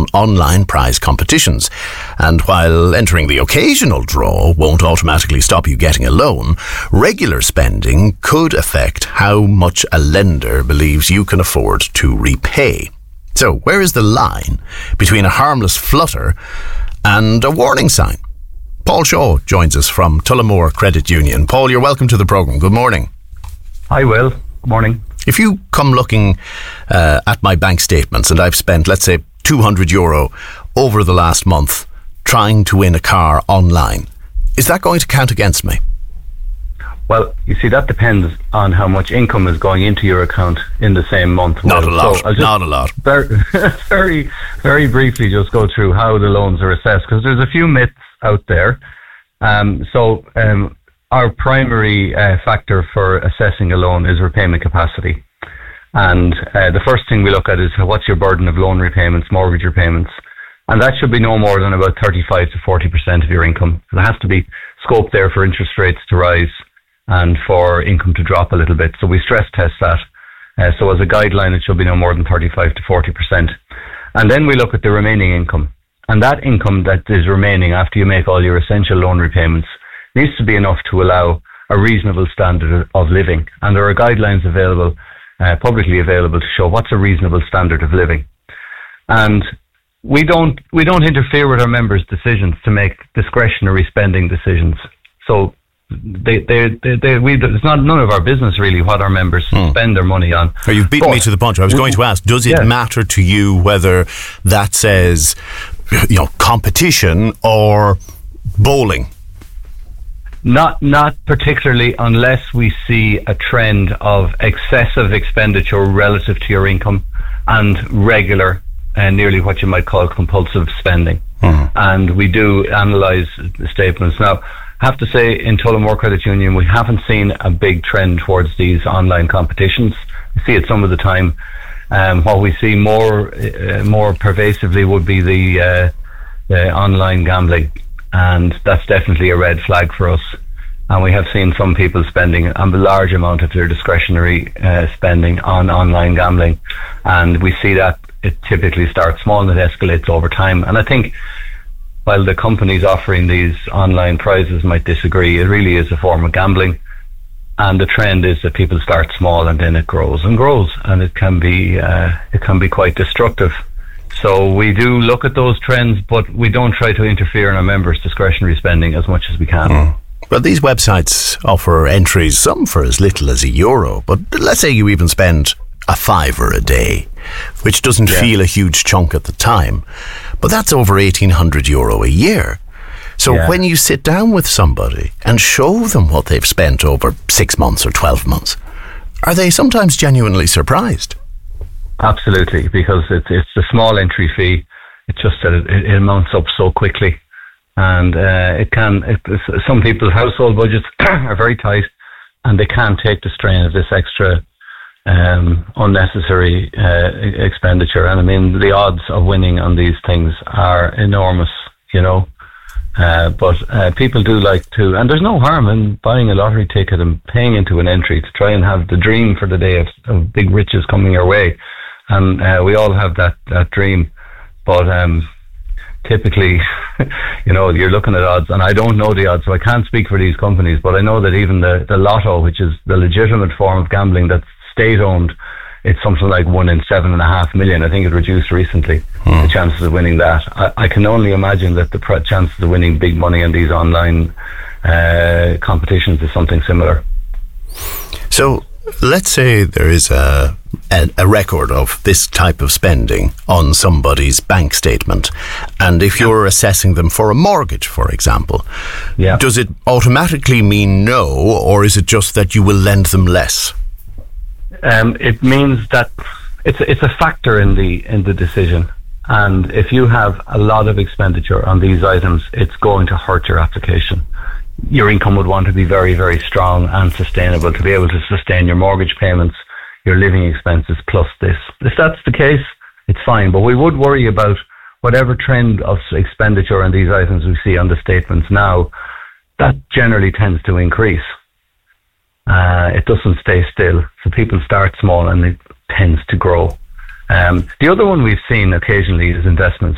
online prize competitions. And while entering the occasional draw won't automatically stop you getting a loan, regular spending could affect how much a lender believes you can afford to repay. So, where is the line between a harmless flutter and a warning sign? Paul Shaw joins us from Tullamore Credit Union. Paul, you're welcome to the programme. Good morning. Hi, Will. Good morning. If you come looking at my bank statements and I've spent, let's say, €200 over the last month trying to win a car online, is that going to count against me? Well, you see, that depends on how much income is going into your account in the same month. Not a lot. So not a lot. Very, very briefly just go through how the loans are assessed, because there's a few myths out there. Our primary factor for assessing a loan is repayment capacity. And the first thing we look at is what's your burden of loan repayments, mortgage repayments. And that should be no more than about 35 to 40% of your income. There has to be scope there for interest rates to rise and for income to drop a little bit. So we stress test that. So as a guideline, it should be no more than 35 to 40%. And then we look at the remaining income. And that income that is remaining after you make all your essential loan repayments needs to be enough to allow a reasonable standard of living. And there are guidelines available, publicly available, to show what's a reasonable standard of living. And we don't interfere with our members' decisions to make discretionary spending decisions. So it's not none of our business really what our members spend their money on. Oh, you've beaten me to the punch. I was going to ask, does it matter to you whether that says, competition or bowling? Not particularly, unless we see a trend of excessive expenditure relative to your income and regular and nearly what you might call compulsive spending. And we do analyse the statements. Now, I have to say, in Tullamore Credit Union, we haven't seen a big trend towards these online competitions. We see it some of the time. What we see more pervasively would be the online gambling, and that's definitely a red flag for us. And we have seen some people spending a large amount of their discretionary spending on online gambling, and we see that it typically starts small and it escalates over time. And I think while the companies offering these online prizes might disagree, it really is a form of gambling. And the trend is that people start small and then it grows and grows, and it can be quite destructive. So we do look at those trends, but we don't try to interfere in our members' discretionary spending as much as we can. Well, these websites offer entries, some for as little as €1, but let's say you even spend a £5 a day, which doesn't feel a huge chunk at the time, but that's over €1,800 a year. So when you sit down with somebody and show them what they've spent over 6 months or 12 months, are they sometimes genuinely surprised? Absolutely, because it's a small entry fee. It's just that it amounts up so quickly, and some people's household budgets are very tight, and they can't take the strain of this extra unnecessary expenditure. And I mean, the odds of winning on these things are enormous, but people do like to, and there's no harm in buying a lottery ticket and paying into an entry to try and have the dream for the day of big riches coming your way. And we all have that dream, but typically, you're looking at odds, and I don't know the odds, so I can't speak for these companies, but I know that even the lotto, which is the legitimate form of gambling that's state-owned, it's something like 1 in 7.5 million. I think it reduced recently, the chances of winning that. I can only imagine that the chances of winning big money in these online competitions is something similar. So let's say there is a record of this type of spending on somebody's bank statement, and if you're assessing them for a mortgage, for example, does it automatically mean no, or is it just that you will lend them less? It means that it's a factor in the decision, and if you have a lot of expenditure on these items, it's going to hurt your application. Your income would want to be very, very strong and sustainable to be able to sustain your mortgage payments, your living expenses, plus this. If that's the case, it's fine, but we would worry about whatever trend of expenditure on these items we see on the statements now. That generally tends to increase. It doesn't stay still. So people start small and it tends to grow. The other one we've seen occasionally is investments.